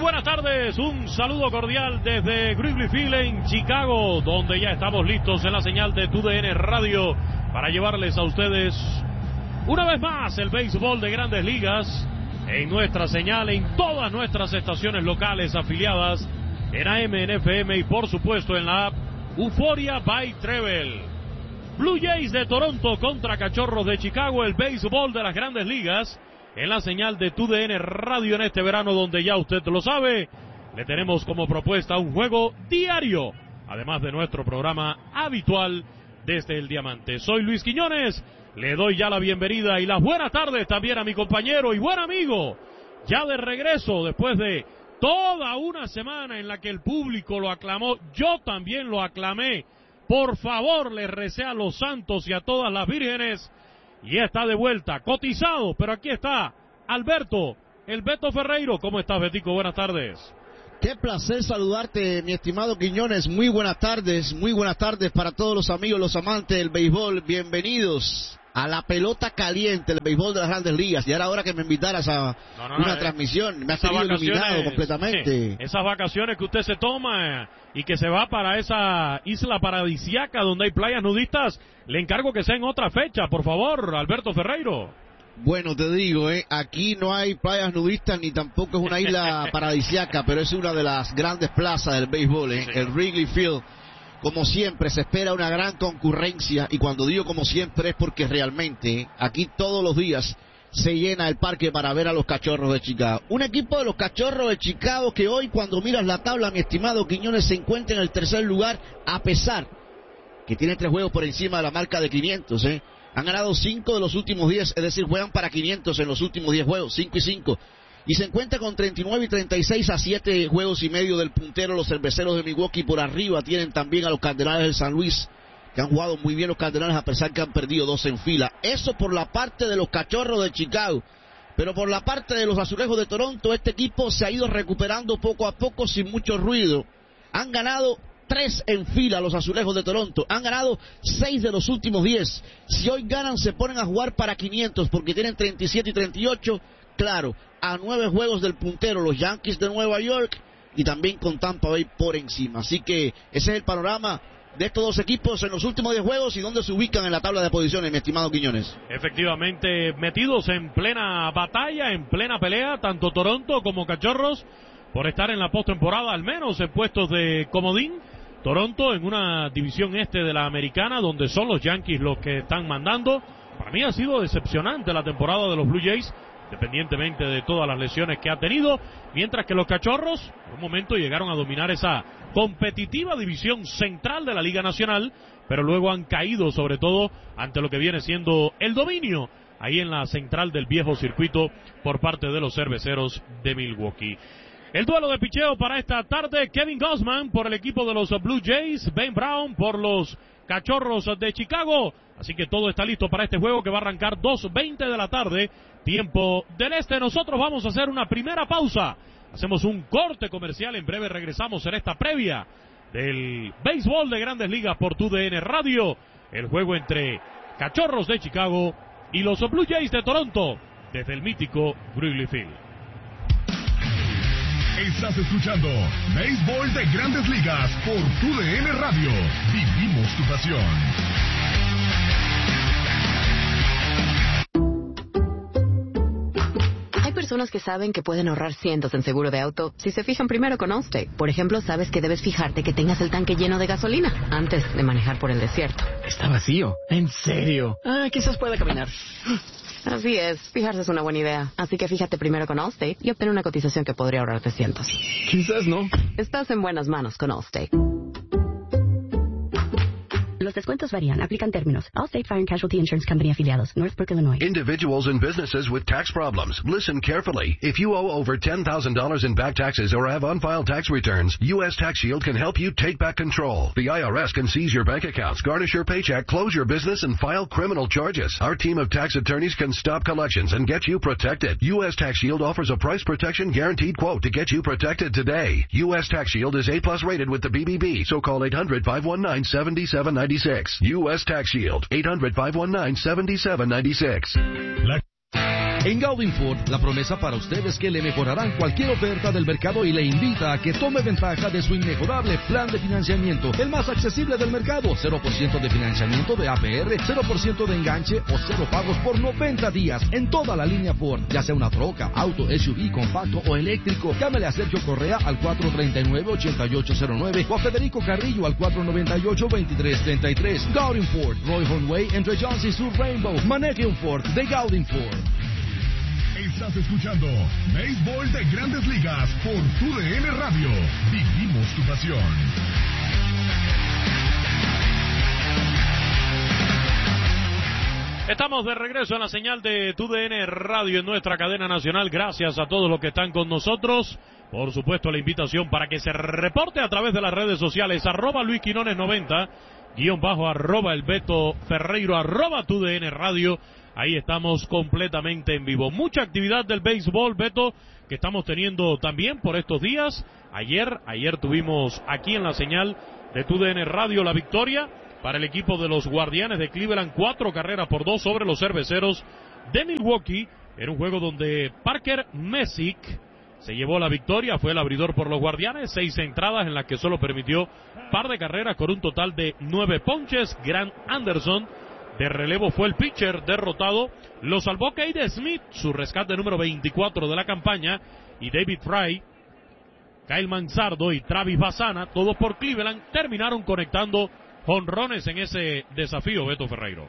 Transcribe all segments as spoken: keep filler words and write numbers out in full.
buenas tardes, un saludo cordial desde Wrigley Field en Chicago, donde ya estamos listos en la señal de T U D N Radio para llevarles a ustedes una vez más el béisbol de Grandes Ligas en nuestra señal, en todas nuestras estaciones locales afiliadas en A M, en F M y por supuesto en la app Euforia by Treble. Blue Jays de Toronto contra Cachorros de Chicago, el béisbol de las Grandes Ligas en la señal de T U D N Radio en este verano, donde ya usted lo sabe, le tenemos como propuesta un juego diario, además de nuestro programa habitual desde el Diamante. Soy Luis Quiñones, le doy ya la bienvenida y las buenas tardes también a mi compañero y buen amigo, ya de regreso después de toda una semana en la que el público lo aclamó, yo también lo aclamé, por favor le recé a los santos y a todas las vírgenes, y está de vuelta, cotizado, pero aquí está Alberto, el Beto Ferreiro. ¿Cómo estás, Betico? Buenas tardes. Qué placer saludarte, mi estimado Quiñones. Muy buenas tardes, muy buenas tardes para todos los amigos, los amantes del béisbol. Bienvenidos a la pelota caliente, el béisbol de las Grandes Ligas. Y era hora que me invitaras a no, no, no, una eh, transmisión. Me has tenido iluminado completamente. Eh, esas vacaciones que usted se toma eh, y que se va para esa isla paradisiaca donde hay playas nudistas, le encargo que sea en otra fecha, por favor, Alberto Ferreiro. Bueno, te digo, eh, aquí no hay playas nudistas ni tampoco es una isla paradisiaca, pero es una de las grandes plazas del béisbol, eh, sí. El Wrigley Field. Como siempre, se espera una gran concurrencia, y cuando digo como siempre es porque realmente aquí todos los días se llena el parque para ver a los Cachorros de Chicago. Un equipo de los Cachorros de Chicago que hoy, cuando miras la tabla, mi estimado Quiñones, se encuentra en el tercer lugar, a pesar que tiene tres juegos por encima de la marca de quinientos, ¿eh? Han ganado cinco de los últimos diez, es decir, juegan para quinientos en los últimos diez juegos, cinco y cinco. Y se encuentra con treinta y nueve y treinta y seis a siete juegos y medio del puntero los Cerveceros de Milwaukee. Por arriba tienen también a los Cardenales del San Luis, que han jugado muy bien los Cardenales a pesar que han perdido dos en fila. Eso por la parte de los Cachorros de Chicago. Pero por la parte de los Azulejos de Toronto, este equipo se ha ido recuperando poco a poco sin mucho ruido. Han ganado tres en fila los Azulejos de Toronto. Han ganado seis de los últimos diez. Si hoy ganan, se ponen a jugar para quinientos porque tienen treinta y siete y treinta y ocho. Claro, a nueve juegos del puntero, los Yankees de Nueva York, y también con Tampa Bay por encima. Así que ese es el panorama de estos dos equipos en los últimos diez juegos y dónde se ubican en la tabla de posiciones, mi estimado Quiñones. Efectivamente, metidos en plena batalla, en plena pelea, tanto Toronto como Cachorros, por estar en la postemporada, al menos en puestos de comodín. Toronto en una división este de la americana, donde son los Yankees los que están mandando. Para mí ha sido decepcionante la temporada de los Blue Jays, independientemente de todas las lesiones que ha tenido, mientras que los Cachorros en un momento llegaron a dominar esa competitiva división central de la Liga Nacional, pero luego han caído sobre todo ante lo que viene siendo el dominio ahí en la central del viejo circuito por parte de los Cerveceros de Milwaukee. El duelo de picheo para esta tarde: Kevin Gausman por el equipo de los Blue Jays, Ben Brown por los Cachorros de Chicago. Así que todo está listo para este juego que va a arrancar dos veinte de la tarde, tiempo del este. Nosotros vamos a hacer una primera pausa. Hacemos un corte comercial. En breve regresamos en esta previa del béisbol de Grandes Ligas por T U D N Radio. El juego entre Cachorros de Chicago y los Blue Jays de Toronto desde el mítico Wrigley Field. Estás escuchando Béisbol de Grandes Ligas por T U D N Radio. Vivimos tu pasión. Hay personas que saben que pueden ahorrar cientos en seguro de auto si se fijan primero con Allstate. Por ejemplo, sabes que debes fijarte que tengas el tanque lleno de gasolina antes de manejar por el desierto. Está vacío. ¿En serio? Ah, quizás pueda caminar. Así es, fijarse es una buena idea. Así que fíjate primero con Allstate y obtén una cotización que podría ahorrarte cientos. Quizás no. Estás en buenas manos con Allstate. Los descuentos varían. Aplican términos. Allstate Fire and Casualty Insurance Company afiliados. Northbrook, Illinois. Individuals and businesses with tax problems. Listen carefully. If you owe over ten thousand dollars in back taxes or have unfiled tax returns, U S Tax Shield can help you take back control. The I R S can seize your bank accots, garnish your paycheck, close your business, and file criminal charges. Our team of tax attorneys can stop collections and get you protected. U S Tax Shield offers a price protection guaranteed quote to get you protected today. U S Tax Shield is A plus rated with the B B B, so call eight hundred, five one nine, seven seven nine six. U S Tax Shield, eight hundred, five one nine, seven seven nine six. La... En Gaudin Ford, la promesa para usted es que le mejorarán cualquier oferta del mercado y le invita a que tome ventaja de su inmejorable plan de financiamiento, el más accesible del mercado. cero por ciento de financiamiento de A P R, cero por ciento de enganche o cero pagos por noventa días en toda la línea Ford, ya sea una troca, auto, S U V, compacto o eléctrico. Llámale a Sergio Correa al cuatro treinta y nueve, ochenta y ocho cero nueve o a Federico Carrillo al cuatro noventa y ocho, veintitrés treinta y tres. Gaudin Ford, Roy Way entre Jones y Sur Rainbow. Maneje un Ford de Gaudin Ford. Estás escuchando Béisbol de Grandes Ligas por Tu D N Radio. Vivimos tu pasión. Estamos de regreso en la señal de Tu D N Radio en nuestra cadena nacional. Gracias a todos los que están con nosotros. Por supuesto, la invitación para que se reporte a través de las redes sociales, arroba Luis Quinones noventa, guión bajo, arroba el Beto Ferreiro, arroba Tu D N Radio. Ahí estamos completamente en vivo. Mucha actividad del béisbol, Beto, que estamos teniendo también por estos días. Ayer, ayer tuvimos aquí en la señal de Tu D N Radio la victoria para el equipo de los Guardianes de Cleveland, cuatro carreras por dos sobre los Cerveceros de Milwaukee, en un juego donde Parker Messick se llevó la victoria, fue el abridor por los Guardianes, seis entradas en las que solo permitió par de carreras con un total de nueve ponches. Grant Anderson de relevo fue el pitcher derrotado. Lo salvó Cade Smith, su rescate número veinticuatro de la campaña, y David Fry, Kyle Manzardo y Travis Bassana, todos por Cleveland, terminaron conectando jonrones en ese desafío, Beto Ferreiro.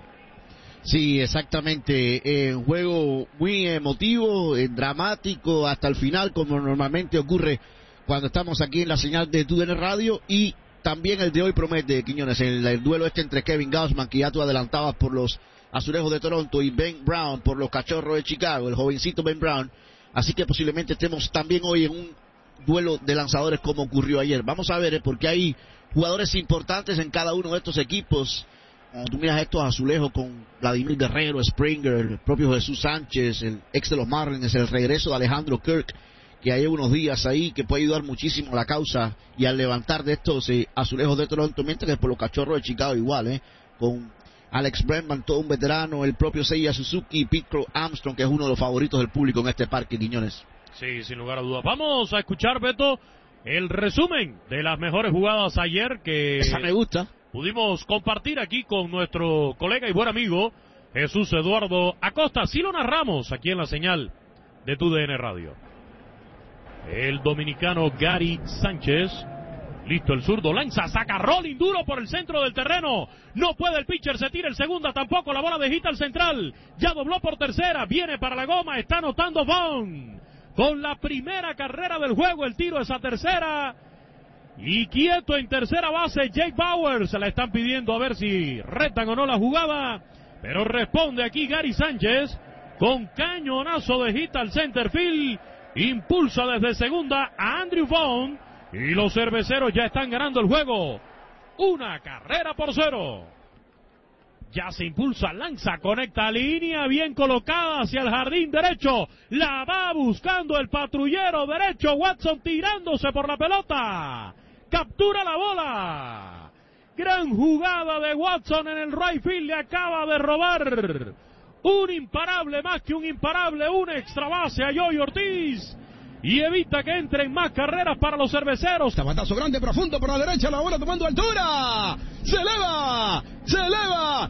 Sí, exactamente. Eh, un juego muy emotivo, eh, dramático hasta el final, como normalmente ocurre cuando estamos aquí en la señal de Tu D N Radio. Y también el de hoy promete, Quiñones, el, el duelo este entre Kevin Gausman, que ya tú adelantabas, por los Azulejos de Toronto, y Ben Brown por los Cachorros de Chicago, el jovencito Ben Brown. Así que posiblemente estemos también hoy en un duelo de lanzadores como ocurrió ayer. Vamos a ver, eh, porque hay jugadores importantes en cada uno de estos equipos. Cuando tú miras estos azulejos con Vladimir Guerrero, Springer, el propio Jesús Sánchez, el ex de los Marlins, el regreso de Alejandro Kirk, que hay unos días ahí, que puede ayudar muchísimo a la causa y al levantar de estos eh, azulejos de Toronto, mientras que por los Cachorros de Chicago igual, eh, con Alex Bregman, todo un veterano, el propio Seiya Suzuki y Pete Crow Armstrong, que es uno de los favoritos del público en este parque, Quiñones. Sí, sin lugar a dudas. Vamos a escuchar, Beto, el resumen de las mejores jugadas ayer que Esa me gusta. Pudimos compartir aquí con nuestro colega y buen amigo Jesús Eduardo Acosta. Así lo narramos aquí en la señal de Tu D N Radio. El dominicano Gary Sánchez, listo el zurdo, lanza, saca rolling duro por el centro del terreno. No puede el pitcher, se tira el segunda, tampoco, la bola de hit al central. Ya dobló por tercera, viene para la goma, está anotando Vaughn. Con la primera carrera del juego, el tiro es a tercera. Y quieto en tercera base Jake Bauer, se la están pidiendo a ver si retan o no la jugada, pero responde aquí Gary Sánchez con cañonazo de hit al center field, impulsa desde segunda a Andrew Vaughn y los Cerveceros ya están ganando el juego, una carrera por cero. Ya se impulsa, lanza, conecta línea bien colocada hacia el jardín derecho, la va buscando el patrullero derecho, Watson tirándose por la pelota. Captura la bola. Gran jugada de Watson en el right field. Le acaba de robar un imparable, más que un imparable, un extra base a Joey Ortiz. Y evita que entren más carreras para los Cerveceros. Tabatazo grande, profundo por la derecha. La bola tomando altura. Se eleva. Se eleva.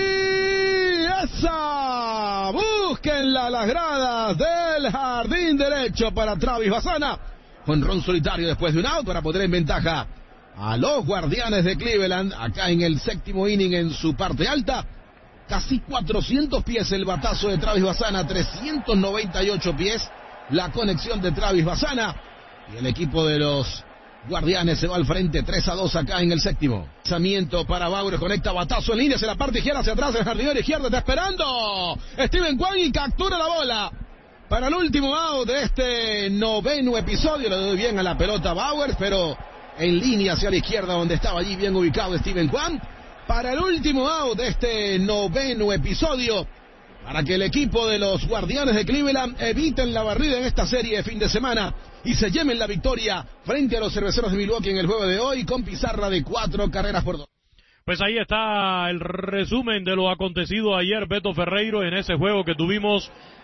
Y esa. Búsquenla las gradas del jardín derecho para Travis Bassana. Jonrón solitario después de un out para poner en ventaja a los Guardianes de Cleveland. Acá en el séptimo inning en su parte alta. Casi cuatrocientos pies el batazo de Travis Bassana. trescientos noventa y ocho pies la conexión de Travis Bassana. Y el equipo de los Guardianes se va al frente tres a dos acá en el séptimo. Lanzamiento para Bauer, conecta batazo en línea hacia la parte izquierda, hacia atrás el jardinero izquierdo está esperando. Steven Kwan y captura la bola. Para el último out de este noveno episodio, le doy bien a la pelota Bauer, pero en línea hacia la izquierda donde estaba allí bien ubicado Steven Kwan. Para el último out de este noveno episodio, para que el equipo de los Guardianes de Cleveland eviten la barrida en esta serie de fin de semana y se lleven la victoria frente a los Cerveceros de Milwaukee en el juego de hoy con pizarra de cuatro carreras por dos. Pues ahí está el resumen de lo acontecido ayer, Beto Ferreiro, en ese juego que tuvimos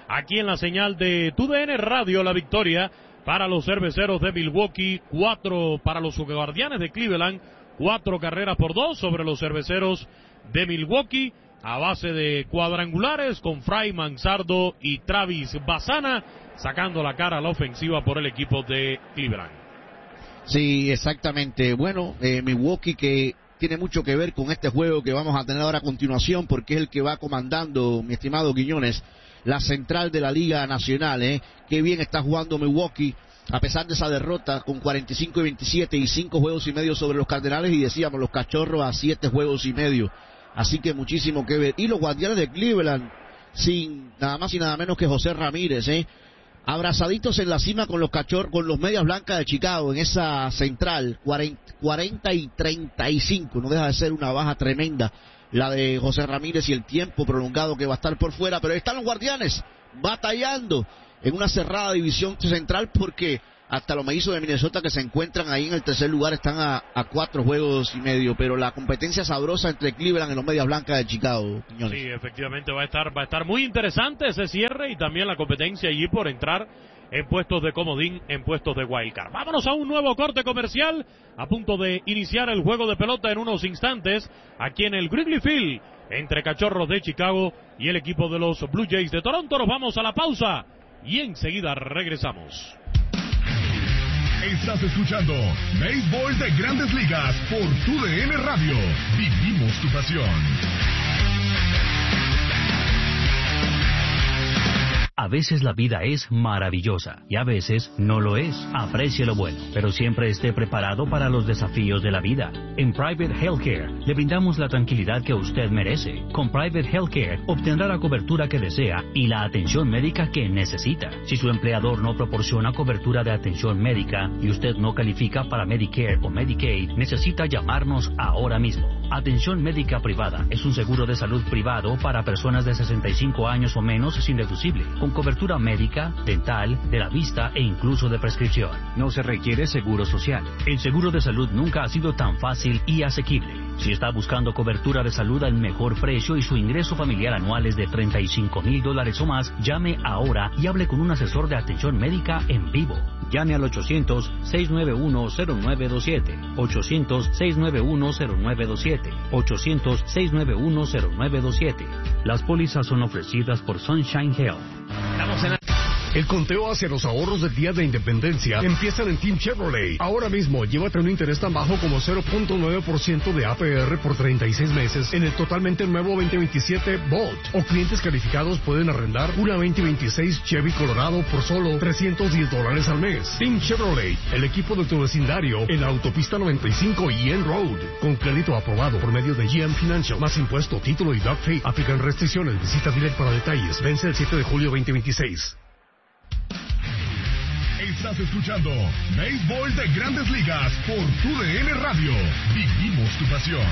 aquí en la señal de T U D N Radio. La victoria para los Cerveceros de Milwaukee, cuatro para los Guardianes de Cleveland, cuatro carreras por dos sobre los Cerveceros de Milwaukee, a base de cuadrangulares con Fry Manzardo y Travis Bassana, sacando la cara a la ofensiva por el equipo de Cleveland. Sí, exactamente. Bueno, eh, Milwaukee, que tiene mucho que ver con este juego que vamos a tener ahora a continuación, porque es el que va comandando, mi estimado Quiñones, la central de la Liga Nacional. ¿eh? Qué bien está jugando Milwaukee, a pesar de esa derrota con cuarenta y cinco y veintisiete y cinco juegos y medio sobre los Cardenales, y decíamos los Cachorros a siete juegos y medio. Así que muchísimo que ver. Y los Guardianes de Cleveland, sin nada más y nada menos que José Ramírez, ¿eh? abrazaditos en la cima con los Cachorros, con los Medias Blancas de Chicago, en esa central, cuarenta y treinta y cinco, no deja de ser una baja tremenda la de José Ramírez y el tiempo prolongado que va a estar por fuera, pero están los Guardianes batallando en una cerrada división central, porque hasta los Mellizos de Minnesota, que se encuentran ahí en el tercer lugar, están a, a cuatro juegos y medio, pero la competencia sabrosa entre Cleveland y los Medias Blancas de Chicago. Quiñones. Sí, efectivamente va a estar va a estar muy interesante ese cierre, y también la competencia allí por entrar en puestos de comodín, en puestos de wildcard. Vámonos a un nuevo corte comercial, a punto de iniciar el juego de pelota en unos instantes, aquí en el Wrigley Field, entre Cachorros de Chicago y el equipo de los Blue Jays de Toronto. Nos vamos a la pausa y enseguida regresamos. Estás escuchando Béisbol de Grandes Ligas por T U D N Radio. Vivimos tu pasión. A veces la vida es maravillosa y a veces no lo es. Aprecie lo bueno, pero siempre esté preparado para los desafíos de la vida. En Private Healthcare le brindamos la tranquilidad que usted merece. Con Private Healthcare obtendrá la cobertura que desea y la atención médica que necesita. Si su empleador no proporciona cobertura de atención médica y usted no califica para Medicare o Medicaid, necesita llamarnos ahora mismo. Atención médica privada es un seguro de salud privado para personas de sesenta y cinco años o menos sin deducible, con cobertura médica, dental, de la vista e incluso de prescripción. No se requiere seguro social. El seguro de salud nunca ha sido tan fácil y asequible. Si está buscando cobertura de salud al mejor precio y su ingreso familiar anual es de treinta y cinco mil dólares o más, llame ahora y hable con un asesor de atención médica en vivo. Llame al ochocientos, seis nueve uno, cero nueve dos siete, ochocientos, seis nueve uno, cero nueve dos siete, ochocientos, seis nueve uno, cero nueve dos siete. Las pólizas son ofrecidas por Sunshine Health. Estamos en la... El conteo hacia los ahorros del Día de Independencia empiezan en Team Chevrolet. Ahora mismo, llévate un interés tan bajo como cero punto nueve por ciento de A P R por treinta y seis meses en el totalmente nuevo veinte veintisiete Bolt. O clientes calificados pueden arrendar una veinte veintiséis Chevy Colorado por solo trescientos diez dólares al mes. Team Chevrolet, el equipo de tu vecindario en la autopista noventa y cinco y N Road. Con crédito aprobado por medio de G M Financial, más impuesto, título y doc fee. Aplican restricciones. Visita Direct para detalles. Vence el siete de julio veinte veintiséis. Estás escuchando Béisbol de Grandes Ligas por T U D N Radio. Vivimos tu pasión.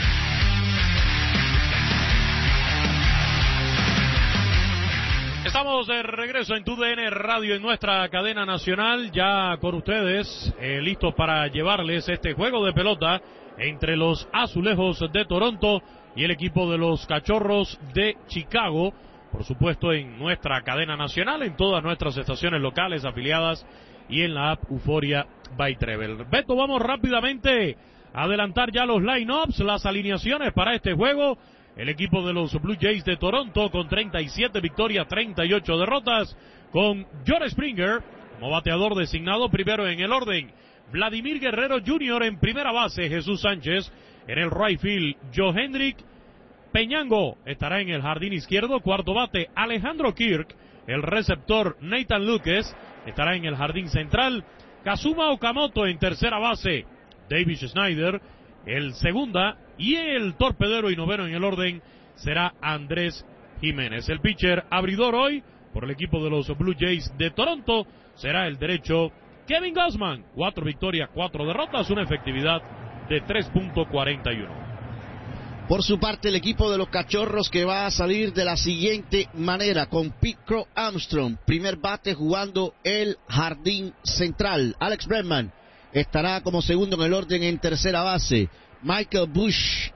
Estamos de regreso en T U D N Radio, en nuestra cadena nacional, ya con ustedes, eh, listos para llevarles este juego de pelota entre los Azulejos de Toronto y el equipo de los Cachorros de Chicago. Por supuesto, en nuestra cadena nacional, en todas nuestras estaciones locales afiliadas y en la app Euforia by Treble. Beto, vamos rápidamente a adelantar ya los line-ups, las alineaciones para este juego. El equipo de los Blue Jays de Toronto con treinta y siete victorias, treinta y ocho derrotas, con John Springer como bateador designado. Primero en el orden, Vladimir Guerrero junior en primera base, Jesús Sánchez en el right field, Joe Hendrick. Peñango estará en el jardín izquierdo, cuarto bate Alejandro Kirk, el receptor Nathan Lucas estará en el jardín central, Kazuma Okamoto en tercera base, David Schneider, el segunda, y el torpedero y noveno en el orden será Andrés Jiménez. El pitcher abridor hoy por el equipo de los Blue Jays de Toronto será el derecho Kevin Gausman, cuatro victorias, cuatro derrotas, una efectividad de tres punto cuarenta y uno. Por su parte, el equipo de los Cachorros, que va a salir de la siguiente manera, con Pete Crow Armstrong, primer bate jugando el jardín central. Alex Bregman estará como segundo en el orden en tercera base. Michael Bush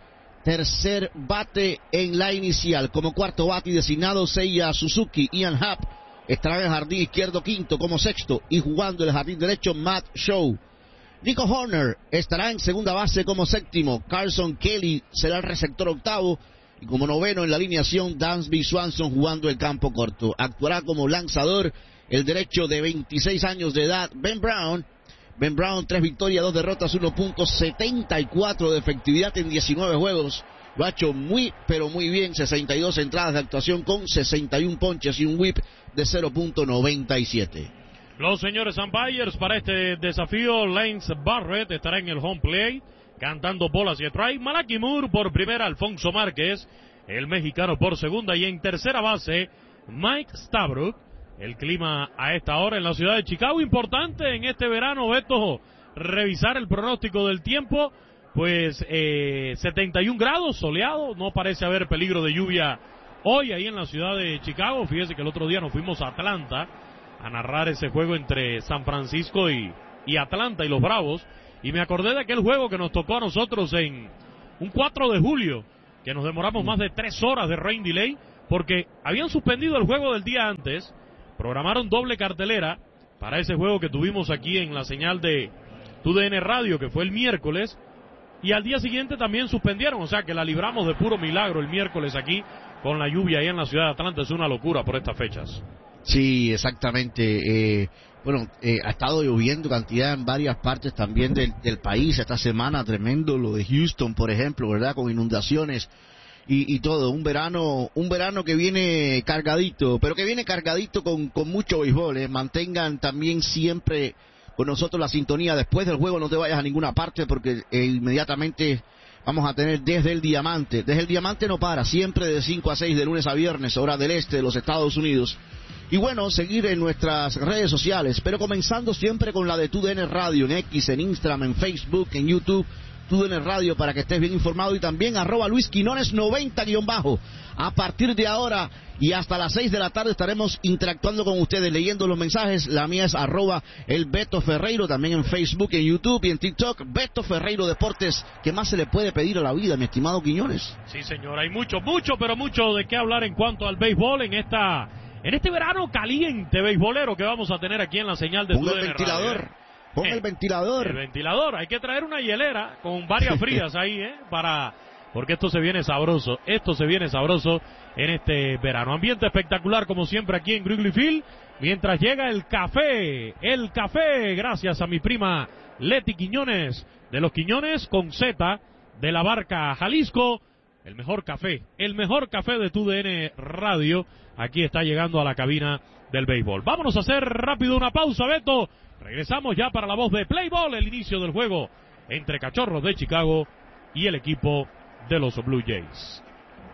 tercer bate en la inicial. Como cuarto bate y designado Seiya Suzuki. Ian Happ estará en el jardín izquierdo quinto como sexto y jugando en el jardín derecho Matt Shaw. Nico Horner estará en segunda base como séptimo. Carson Kelly será el receptor octavo. Y como noveno en la alineación, Dansby Swanson jugando el campo corto. Actuará como lanzador el derecho de veintiséis años de edad, Ben Brown. Ben Brown, tres victorias, dos derrotas, uno punto setenta y cuatro de efectividad en diecinueve juegos. Lo ha hecho muy, pero muy bien. sesenta y dos entradas de actuación con sesenta y uno ponches y un whip de cero punto noventa y siete. Los señores umpires para este desafío, Lance Barrett estará en el home plate, cantando bolas y strike. Malaki Moore por primera, Alfonso Márquez, el mexicano por segunda, y en tercera base, Mike Stavruk. El clima a esta hora en la ciudad de Chicago, importante en este verano, Beto, revisar el pronóstico del tiempo, pues eh, setenta y un grados, soleado, no parece haber peligro de lluvia hoy ahí en la ciudad de Chicago. Fíjese que el otro día nos fuimos a Atlanta a narrar ese juego entre San Francisco y, y Atlanta y los Bravos, y me acordé de aquel juego que nos tocó a nosotros en un cuatro de julio, que nos demoramos más de tres horas de rain delay, porque habían suspendido el juego del día antes. Programaron doble cartelera para ese juego que tuvimos aquí en la señal de T D N Radio, que fue el miércoles, y al día siguiente también suspendieron, o sea que la libramos de puro milagro el miércoles aquí con la lluvia ahí en la ciudad de Atlanta. Es una locura por estas fechas. Sí, exactamente. Eh, bueno, eh, ha estado lloviendo cantidad en varias partes también del, del país esta semana, tremendo lo de Houston, por ejemplo, ¿verdad? Con inundaciones. Y, y todo, un verano un verano que viene cargadito, pero que viene cargadito con, con mucho béisbol. ¿eh? Mantengan también siempre con nosotros la sintonía. Después del juego no te vayas a ninguna parte, porque eh, inmediatamente vamos a tener Desde el Diamante. Desde el Diamante no para, siempre de cinco a seis, de lunes a viernes, hora del este de los Estados Unidos. Y bueno, seguir en nuestras redes sociales, pero comenzando siempre con la de T D N Radio, en X, en Instagram, en Facebook, en YouTube, T D N Radio, para que estés bien informado, y también arroba Luis Quinones noventa guión bajo. A partir de ahora y hasta las seis de la tarde estaremos interactuando con ustedes, leyendo los mensajes. La mía es arroba el Beto Ferreiro, también en Facebook, en YouTube y en TikTok, Beto Ferreiro Deportes. ¿Qué más se le puede pedir a la vida, mi estimado Quiñones? Sí, señor, hay mucho, mucho, pero mucho de qué hablar en cuanto al béisbol en esta en este verano caliente beisbolero que vamos a tener aquí en la señal de T D N el ventilador. Radio. Pon eh, el ventilador. El ventilador, hay que traer una hielera con varias frías ahí, ¿eh? Para, porque esto se viene sabroso, esto se viene sabroso en este verano. Ambiente espectacular como siempre aquí en Wrigley Field, mientras llega el café, el café, gracias a mi prima Leti Quiñones, de los Quiñones con Z, de la Barca Jalisco, el mejor café, el mejor café de T D N Radio, aquí está llegando a la cabina del béisbol. Vámonos a hacer rápido una pausa, Beto. Regresamos ya para la voz de Play Ball, el inicio del juego entre Cachorros de Chicago y el equipo de los Blue Jays.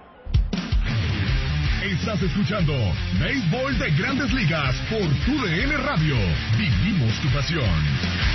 Estás escuchando Béisbol de Grandes Ligas por T D N Radio. Vivimos tu pasión.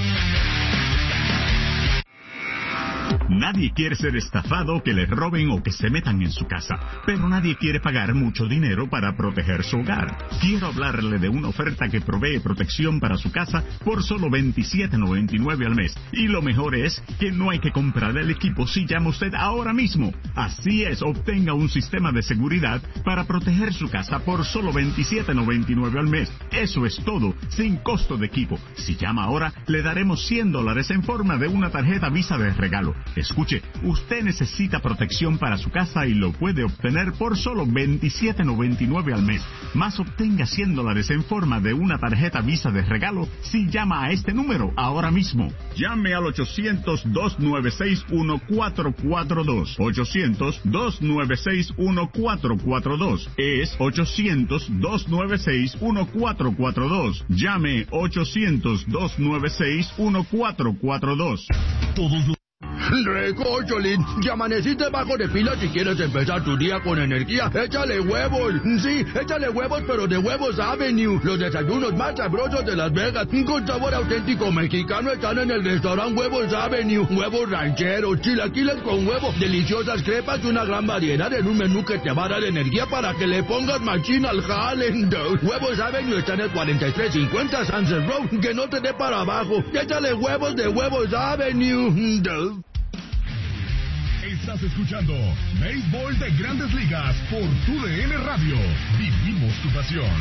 Nadie quiere ser estafado, que le roben o que se metan en su casa, pero nadie quiere pagar mucho dinero para proteger su hogar. Quiero hablarle de una oferta que provee protección para su casa por solo veintisiete noventa y nueve al mes. Y lo mejor es que no hay que comprar el equipo si llama usted ahora mismo. Así es, obtenga un sistema de seguridad para proteger su casa por solo veintisiete noventa y nueve al mes. Eso es todo, sin costo de equipo. Si llama ahora, le daremos cien dólares en forma de una tarjeta Visa de regalo. Escuche, usted necesita protección para su casa y lo puede obtener por solo veintisiete noventa y nueve al mes. Más obtenga cien dólares en forma de una tarjeta Visa de regalo si llama a este número ahora mismo. Llame al ochocientos, dos nueve seis, uno cuatro cuatro dos. ochocientos, dos nueve seis, uno cuatro cuatro dos. Es ochocientos, dos nueve seis, uno cuatro cuatro dos. Llame ochocientos, dos nueve seis, uno cuatro cuatro dos. Todos los Recócholín, ya amaneciste bajo de pila. Si quieres empezar tu día con energía, échale huevos. Sí, échale huevos, pero de Huevos Avenue. Los desayunos más sabrosos de Las Vegas, con sabor auténtico mexicano, están en el restaurante Huevos Avenue. Huevos rancheros, chilaquiles con huevo, deliciosas crepas y una gran variedad en un menú que te va a dar energía para que le pongas machín al jale. Huevos Avenue está en el cuarenta y tres cincuenta Sunset Road. Que no te dé para abajo. Échale huevos de Huevos Avenue. Estás escuchando Béisbol de Grandes Ligas por Tu D N Radio. Vivimos tu pasión.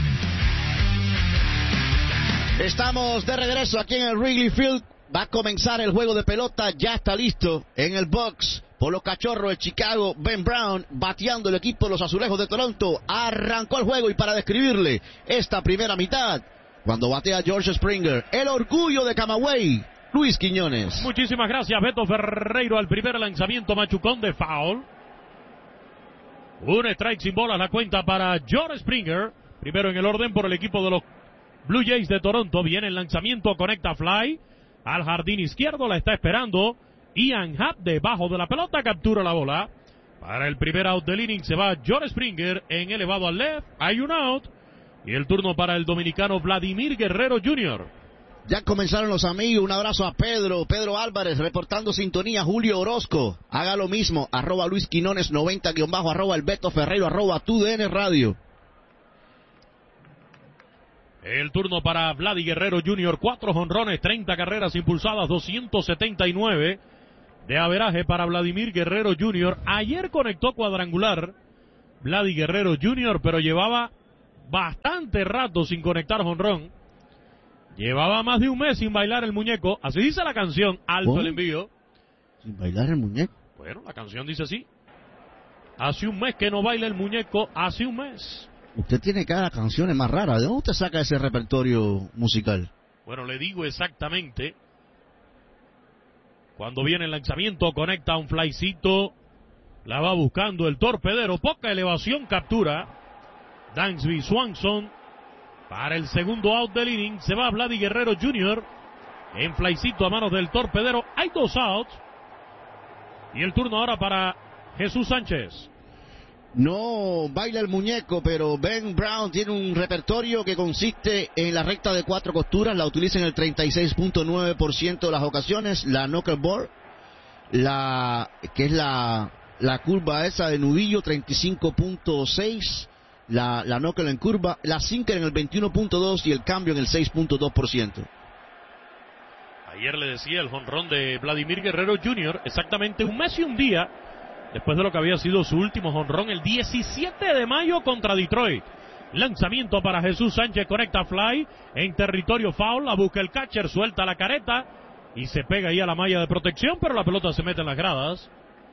Estamos de regreso aquí en el Wrigley Field. Va a comenzar el juego de pelota. Ya está listo en el box por los Cachorros de Chicago. Ben Brown bateando el equipo de los Azulejos de Toronto. Arrancó el juego y para describirle esta primera mitad, cuando batea George Springer, el orgullo de Camagüey, Luis Quiñones. Muchísimas gracias, Beto Ferreiro. Al primer lanzamiento, machucón de foul. Un strike sin bolas, la cuenta para George Springer. Primero en el orden por el equipo de los Blue Jays de Toronto. Viene el lanzamiento, conecta fly al jardín izquierdo, la está esperando Ian Happ debajo de la pelota, captura la bola. Para el primer out del inning se va George Springer en elevado al left, hay un out. Y el turno para el dominicano Vladimir Guerrero junior Ya comenzaron los amigos, un abrazo a Pedro, Pedro Álvarez, reportando sintonía, Julio Orozco, haga lo mismo, arroba Luis Quinones noventa, guión bajo, arroba el Beto Ferreiro, arroba Tu D N Radio. El turno para Vladi Guerrero junior, cuatro jonrones, treinta carreras impulsadas, doscientos setenta y nueve de averaje para Vladimir Guerrero junior Ayer conectó cuadrangular Vladi Guerrero junior, pero llevaba bastante rato sin conectar jonrón. Llevaba más de un mes sin bailar el muñeco, así dice la canción, alto ¿Oh? el envío. ¿Sin bailar el muñeco? Bueno, la canción dice así. Hace un mes que no baila el muñeco, hace un mes. Usted tiene cada canción más rara. ¿De dónde usted saca ese repertorio musical? Bueno, le digo exactamente. Cuando viene el lanzamiento, conecta un flycito. La va buscando el torpedero. Poca elevación, captura. Dansby Swanson. Para el segundo out del inning. Se va Vladi Guerrero junior En flycito a manos del torpedero. Hay dos outs. Y el turno ahora para Jesús Sánchez. No baila el muñeco, pero Ben Brown tiene un repertorio que consiste en la recta de cuatro costuras, la utiliza en el treinta y seis punto nueve por ciento de las ocasiones, la knuckleball, la que es la, la curva esa de nudillo, treinta y cinco punto seis, la, la knuckle en curva, la sinker en el veintiuno punto dos y el cambio en el seis punto dos por ciento. Ayer le decía el jonrón de Vladimir Guerrero junior, exactamente un mes y un día después de lo que había sido su último jonrón el diecisiete de mayo contra Detroit. Lanzamiento para Jesús Sánchez, conecta fly en territorio foul, la busca el catcher, suelta la careta y se pega ahí a la malla de protección, pero la pelota se mete en las gradas.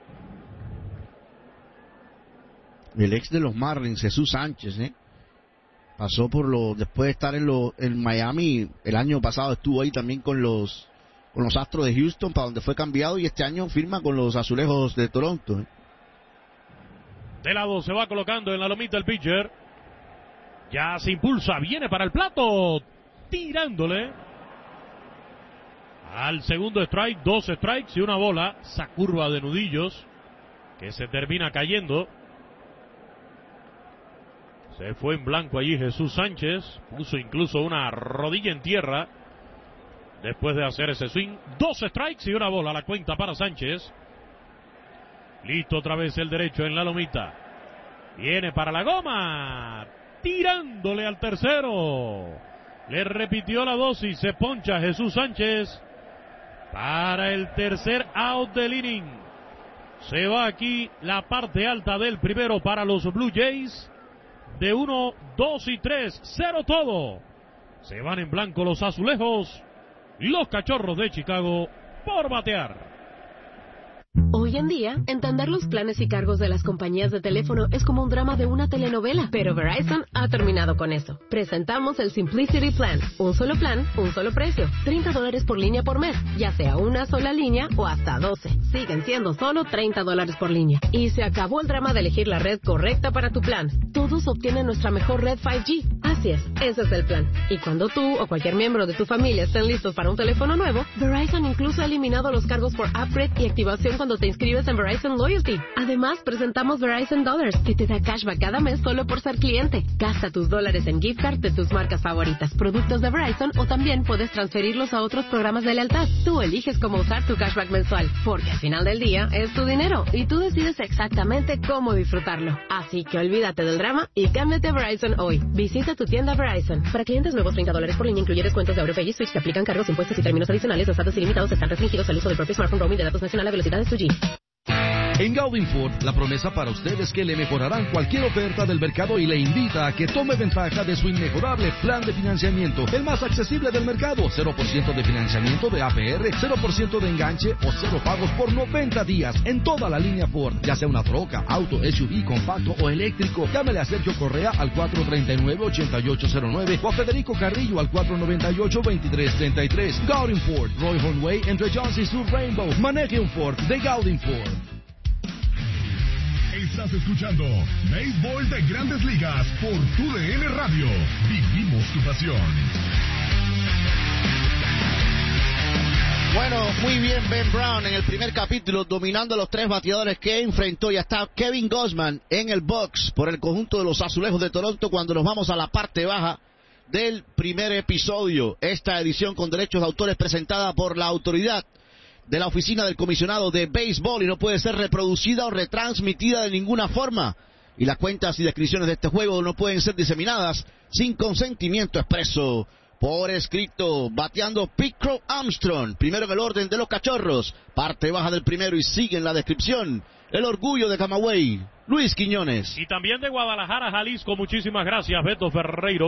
El ex de los Marlins, Jesús Sánchez, ¿eh? Pasó por lo, después de estar en, lo, en Miami, el año pasado estuvo ahí también con los con los Astros de Houston, para donde fue cambiado, y este año firma con los Azulejos de Toronto. ¿eh? De lado se va colocando en la lomita el pitcher. Ya se impulsa, viene para el plato, tirándole al segundo strike, dos strikes y una bola. Esa curva de nudillos que se termina cayendo. Se fue en blanco allí Jesús Sánchez, puso incluso una rodilla en tierra después de hacer ese swing. Dos strikes y una bola, la cuenta para Sánchez. Listo otra vez el derecho en la lomita. Viene para la goma, tirándole al tercero. Le repitió la dosis, se poncha Jesús Sánchez para el tercer out del inning. Se va aquí la parte alta del primero para los Blue Jays. De uno, dos y tres, cero todo. Se van en blanco los Azulejos y los Cachorros de Chicago por batear. Hoy en día, entender los planes y cargos de las compañías de teléfono es como un drama de una telenovela, pero Verizon ha terminado con eso. Presentamos el Simplicity Plan, un solo plan, un solo precio, treinta dólares por línea por mes, ya sea una sola línea o hasta doce. Siguen siendo solo treinta dólares por línea. Y se acabó el drama de elegir la red correcta para tu plan. Todos obtienen nuestra mejor red cinco G. Así es, ese es el plan. Y cuando tú o cualquier miembro de tu familia estén listos para un teléfono nuevo, Verizon incluso ha eliminado los cargos por upgrade y activación cuando te inscribes en Verizon Loyalty. Además, presentamos Verizon Dollars, que te da cashback cada mes solo por ser cliente. Gasta tus dólares en gift card de tus marcas favoritas, productos de Verizon, o también puedes transferirlos a otros programas de lealtad. Tú eliges cómo usar tu cashback mensual, porque al final del día es tu dinero y tú decides exactamente cómo disfrutarlo. Así que olvídate del drama y cámbiate a Verizon hoy. Visita tu tienda Verizon. Para clientes nuevos, treinta dólares por línea, incluye descuentos de AutoPay y Switch que aplican cargos, impuestos y términos adicionales. Los datos ilimitados están restringidos al uso del propio smartphone. Roaming de datos nacional a velocidades dos G. En Gaudin Ford, la promesa para usted es que le mejorarán cualquier oferta del mercado y le invita a que tome ventaja de su inmejorable plan de financiamiento, el más accesible del mercado. cero por ciento de financiamiento de A P R, cero por ciento de enganche o cero pagos por noventa días en toda la línea Ford, ya sea una troca, auto, S U V, compacto o eléctrico. Llámele a Sergio Correa al cuatro treinta y nueve, ochenta y ocho cero nueve o a Federico Carrillo al cuatro noventa y ocho, veintitrés treinta y tres. Gaudin Ford, Roy Hornway entre Jones y Sur Rainbow. Maneje un Ford de Gaudin Ford. Estás escuchando Béisbol de Grandes Ligas por Tu D N Radio. Vivimos tu pasión. Bueno, muy bien Ben Brown en el primer capítulo, dominando a los tres bateadores que enfrentó. Ya está Kevin Gausman en el box por el conjunto de los Azulejos de Toronto cuando nos vamos a la parte baja del primer episodio. Esta edición con derechos de autor es presentada por la autoridad de la Oficina del Comisionado de Béisbol y no puede ser reproducida o retransmitida de ninguna forma. Y las cuentas y descripciones de este juego no pueden ser diseminadas sin consentimiento expreso por escrito. Bateando Pete Crow Armstrong, primero en el orden de los Cachorros, parte baja del primero, y sigue en la descripción el orgullo de Camagüey, Luis Quiñones. Y también de Guadalajara, Jalisco. Muchísimas gracias, Beto Ferreiro.